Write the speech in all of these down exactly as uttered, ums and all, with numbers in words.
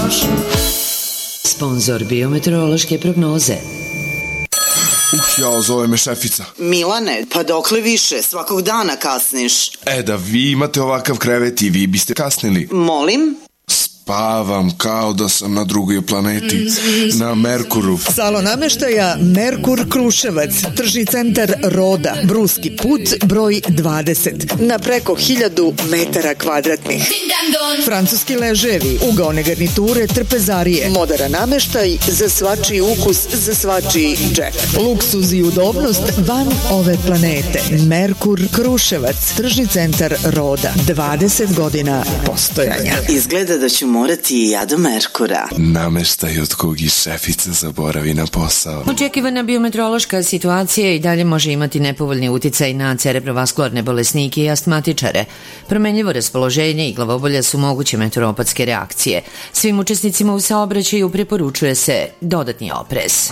Sponzor biometeorološke prognoze. Uh, jao, zove me šefica. Milane, pa dokle više? Svakog dana kasniš. E, da vi imate ovakav krevet i vi biste kasnili. Molim? Spavam kao da sam na drugoj planeti, na Merkuru. Salon nameštaja Merkur Kruševac, tržni centar Roda, Bruski put, broj dvadeset, na preko hiljadu metara kvadratnih. Francuski leževi, ugaone garniture, trpezarije, moderan nameštaj za svačiji ukus, za svačiji džep. Luksuz i udobnost van ove planete. Merkur Kruševac, tržni centar Roda, dvadeset godina postojanja. Izgleda da ću morati i ja do Merkura. Nameštaj od kog i šefica zaboravi na posao. Očekivana biometeorološka situacija i dalje može imati nepovoljni uticaj na cerebrovaskularne bolesnike i astmatičare. Promenljivo raspoloženje i glavobolja su moguće meteoropatske reakcije. Svim učesnicima u saobraćaju preporučuje se dodatni oprez.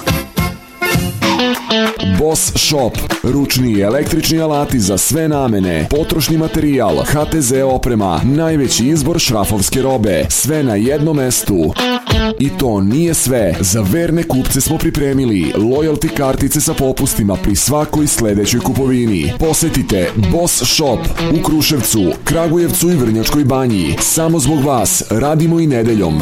Boss Shop. Ručni i električni alati za sve namene. Potrošni materijal, ha te ze oprema, najveći izbor šrafovske robe. Sve na jednom mestu. I to nije sve. Za verne kupce smo pripremili loyalty kartice sa popustima pri svakoj sledećoj kupovini. Posetite Boss Shop u Kruševcu, Kragujevcu i Vrnjačkoj Banji. Samo zbog vas radimo i nedeljom.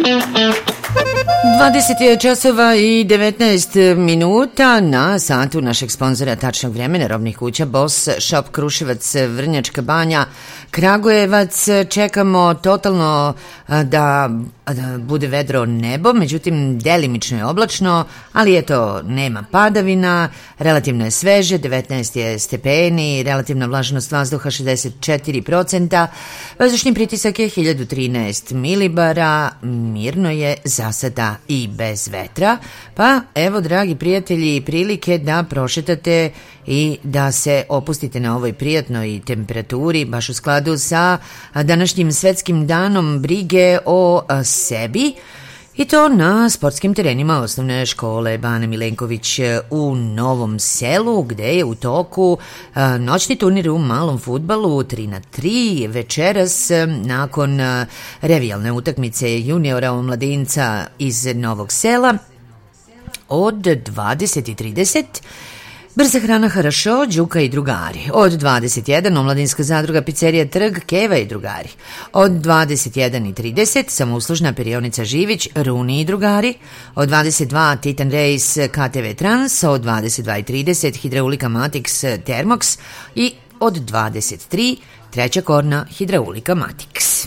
dvadeset je časova i devetnaest minuta na satu našeg sponzora tačnog vremena robnih kuća Boss Shop Kruševac, Vrnjačka Banja, Kragujevac. Čekamo totalno da, da bude vedro nebo, međutim delimično je oblačno, ali eto, nema padavina, relativno je sveže, devetnaest je stepeni, relativna vlažnost vazduha šezdeset četiri procenta, vazdušni pritisak je hiljadu trinaest milibara, mirno je za sada i bez vetra, pa evo dragi prijatelji prilike da prošetate i da se opustite na ovoj prijatnoj temperaturi baš u skladu sa današnjim svetskim danom brige o sebi, i to na sportskim terenima osnovne škole Bane Milenković u Novom Selu, gde je u toku noćni turnir u malom fudbalu tri na tri večeras nakon revijalne utakmice juniora omladinca iz Novog Sela od dvadeset i trideset. Brza hrana Harašo, Đuka i drugari. Od dvadeset jedan omladinska zadruga pizzerija Trg, Keva i drugari. Od dvadeset jedan i trideset samouslužna perionica Živić, Runi i drugari. Od dvadeset dva Titan Race, ka te ve Trans. Od dvadeset dva i trideset Hidraulika Matix, Termox. I od dvadeset tri Treća Korna, Hidraulika Matix.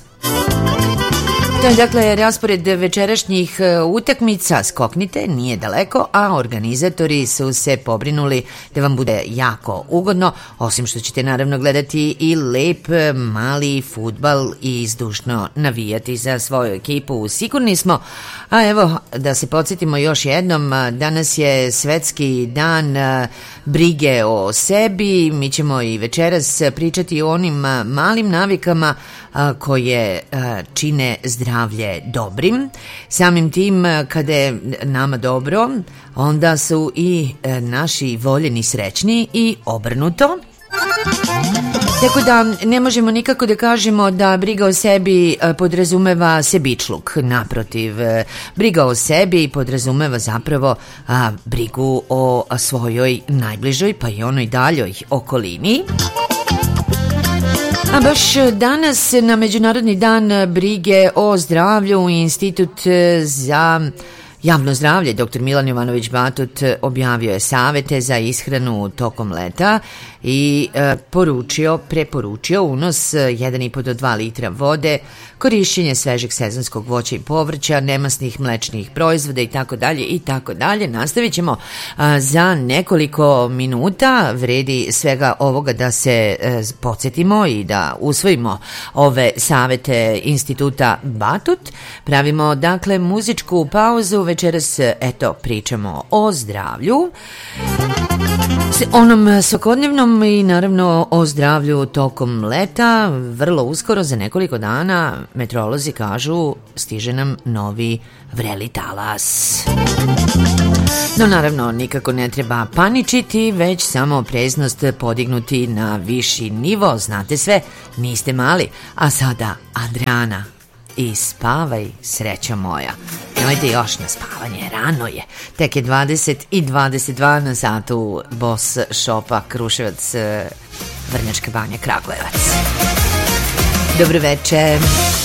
To je dakle raspored večerašnjih utakmica. Skoknite, nije daleko, a organizatori su se pobrinuli da vam bude jako ugodno, osim što ćete naravno gledati i lep mali fudbal i izdušno navijati za svoju ekipu. Sigurni smo. A evo, da se podsjetimo još jednom, danas je svetski dan brige o sebi. Mi ćemo i večeras pričati o onim malim navikama koje čine zdravlje dobrim. Samim tim, kada je nama dobro, onda su i naši voljeni srećni i obrnuto. Tako da ne možemo nikako da kažemo da briga o sebi podrazumeva sebičluk. Naprotiv, briga o sebi podrazumeva zapravo a, brigu o svojoj najbližoj pa i onoj daljoj okolini. A baš danas na Međunarodni dan brige o zdravlju Institut za javno zdravlje doktor Milan Jovanović Batut objavio je savete za ishranu tokom leta i e, poručio, preporučio unos jedan i po do dva litra vode, korišćenje svežeg sezonskog voća i povrća, nemasnih mlečnih proizvoda i tako dalje i tako dalje. Nastavit ćemo a, za nekoliko minuta. Vredi svega ovoga da se e, podsjetimo i da usvojimo ove savete Instituta Batut. Pravimo dakle muzičku pauzu. Večeras eto pričamo o zdravlju, onom svakodnevnom i naravno o zdravlju tokom leta. Vrlo uskoro, za nekoliko dana, meteorolozi kažu, stiže nam novi vreli talas. No naravno, nikako ne treba paničiti, već samo opreznost podignuti na viši nivo. Znate sve, niste mali. A sada Adriana i spavaj, srećo moja. Nemojte još na spavanje, rano je. Tek je dvadeset i dvadeset dva na satu Boss Shopa Kruševac, Vrnjačka Banja, Kragujevac. Dobro večer.